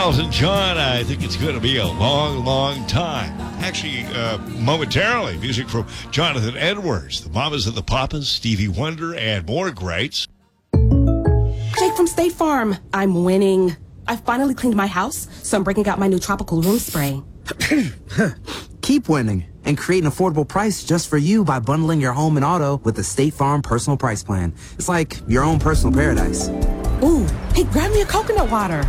Elton John, I think it's going to be a long, long time. Actually, momentarily, music from Jonathan Edwards, the Mamas and the Papas, Stevie Wonder, and more greats. Jake from State Farm. I'm winning. I finally cleaned my house, so I'm breaking out my new tropical room spray. Keep winning and create an affordable price just for you by bundling your home and auto with the State Farm Personal Price Plan. It's like your own personal paradise. Ooh, hey, grab me a coconut water.